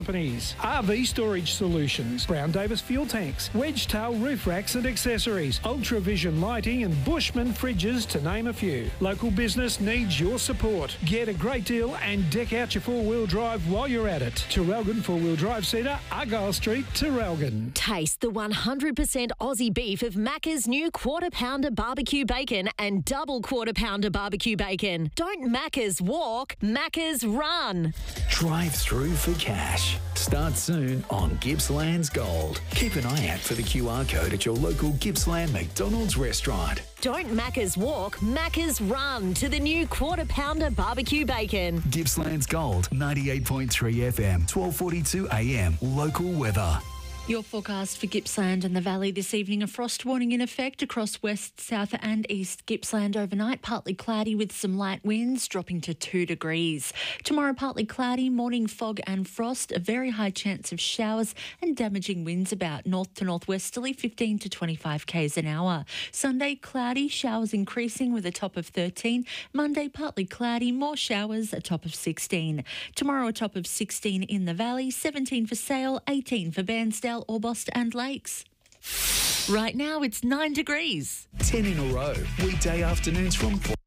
Companies. RV Storage Solutions, Brown Davis Fuel Tanks, Wedgetail Roof Racks and Accessories, Ultravision Lighting and Bushman Fridges to name a few. Local business needs your support. Get a great deal and deck out your four-wheel drive while you're at it. Terrelgan Four-Wheel Drive Centre, Argyle Street, Terrelgan. Taste the 100% Aussie beef of Macca's new Quarter Pounder barbecue bacon and double Quarter Pounder barbecue bacon. Don't Macca's walk, Macca's run. Drive through for cash. Start soon on Gippsland's Gold. Keep an eye out for the QR code at your local Gippsland McDonald's restaurant. Don't Macca's walk, Macca's run to the new Quarter Pounder barbecue bacon. Gippsland's Gold, 98.3 FM, 12:42 AM. Local weather. Your forecast for Gippsland and the Valley this evening, a frost warning in effect across west, south and east Gippsland overnight, partly cloudy with some light winds dropping to 2 degrees. Tomorrow partly cloudy, morning fog and frost, a very high chance of showers and damaging winds about north to northwesterly 15 to 25 k's an hour. Sunday cloudy, showers increasing with a top of 13. Monday partly cloudy, more showers, a top of 16. Tomorrow a top of 16 in the Valley, 17 for Sale, 18 for Bairnsdale, Orbost and Lakes. Right now it's 9 degrees. 10 in a row. Weekday afternoons from 4.